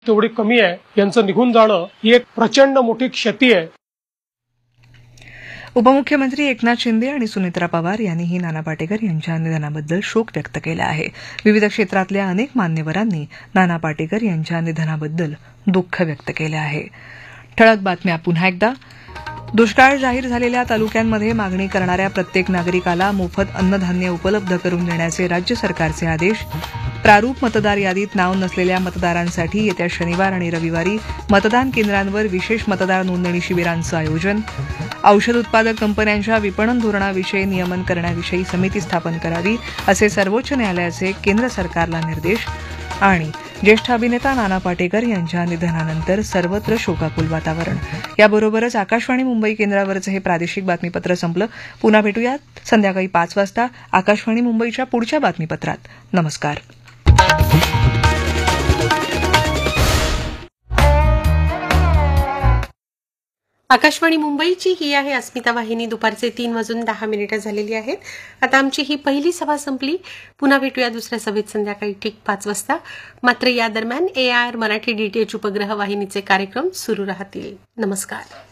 तेवढी कमी आहे. यांचं निघून जाणं ही एक प्रचंड मोठी क्षती आहे. उपमुख्यमंत्री एकनाथ शिंदे आणि सुनेत्रा पवार यांनीही नाना पाटेकर यांच्या निधनाबद्दल शोक व्यक्त केला आहे. विविध क्षेत्रातल्या अनेक मान्यवरांनी नाना पाटेकर यांच्या निधनाबद्दल दुःख व्यक्त केलं आहे. ठळक बातम्या पुन्हा एकदा. दुष्काळ जाहीर झालेल्या तालुक्यांमध्ये मागणी करणाऱ्या प्रत्येक नागरिकाला मोफत अन्नधान्य उपलब्ध करून देण्याचे राज्य सरकारचे आदेश. प्रारूप मतदार यादीत नाव नसलेल्या मतदारांसाठी येत्या शनिवार आणि रविवारी मतदान केंद्रांवर विशेष मतदार नोंदणी शिबिरांचं आयोजन. औषध उत्पादक कंपन्यांच्या विपणन धोरणाविषयी नियमन करण्याविषयी समिती स्थापन करावी असे सर्वोच्च न्यायालयाचे केंद्र सरकारला निर्देश. आणि ज्येष्ठ अभिनेता नाना पाटेकर यांच्या निधनानंतर सर्वत्र शोकाकुल वातावरण. याबरोबरच आकाशवाणी मुंबई केंद्रावरचं हे प्रादेशिक बातमीपत्र संपलं. पुन्हा भेटूयात संध्याकाळी 5 वाजता आकाशवाणी मुंबईच्या पुढच्या बातमीपत्रात. नमस्कार. आकाशवाणी मुंबईची ही आहे अस्मिता वाहिनी. दुपारचे 3:10 झालेली आहेत. आता आमची ही पहिली सभा संपली. पुन्हा भेटूया दुसऱ्या सभेत संध्याकाळी ठीक 5 वाजता. मात्र या दरम्यान AIR मराठी DTH उपग्रह वाहिनीचे कार्यक्रम सुरू राहतील. नमस्कार.